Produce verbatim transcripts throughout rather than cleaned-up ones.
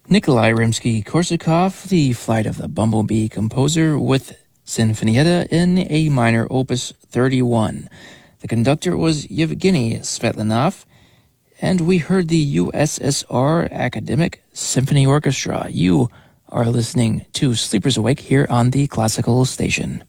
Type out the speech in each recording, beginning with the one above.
Nikolai Rimsky-Korsakov, the Flight of the Bumblebee composer, with Sinfonietta in A minor, opus thirty-one. The conductor was Yevgeny Svetlanov, and we heard the U S S R Academic Symphony Orchestra. You are listening to Sleepers Awake here on the Classical Station.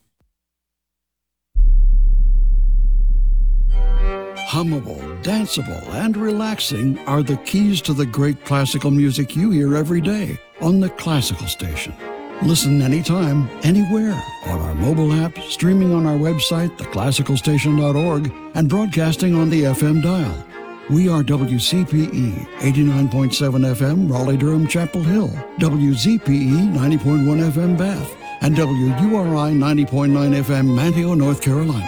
Hummable, danceable, and relaxing are the keys to the great classical music you hear every day on the Classical Station. Listen anytime, anywhere, on our mobile app, streaming on our website, the classical station dot org, and broadcasting on the F M dial. We are W C P E, eighty-nine point seven F M, Raleigh-Durham, Chapel Hill, W Z P E, ninety point one F M, Bath, and W U R I, ninety point nine F M, Manteo, North Carolina.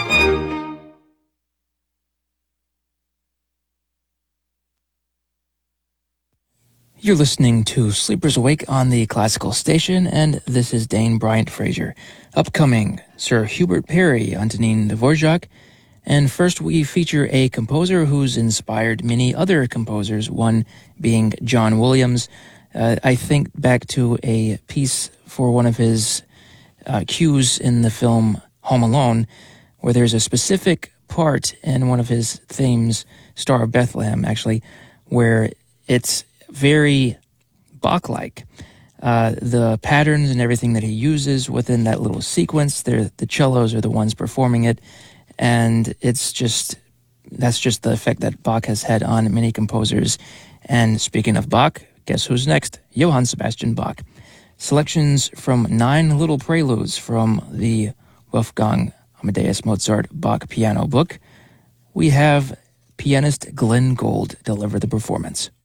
You're listening to Sleepers Awake on the Classical Station, and this is Dane Bryant Fraser. Upcoming, Sir Hubert Parry, Antonin Dvorak, and first we feature a composer who's inspired many other composers, one being John Williams. Uh, I think back to a piece for one of his uh, cues in the film Home Alone, where there's a specific part in one of his themes, Star of Bethlehem, actually, where it's very Bach-like. Uh, the patterns and everything that he uses within that little sequence, the cellos are the ones performing it, and it's just, that's just the effect that Bach has had on many composers. And speaking of Bach, guess who's next? Johann Sebastian Bach. Selections from nine little preludes from the Wolfgang Amadeus Mozart Bach piano book. We have pianist Glenn Gould deliver the performance.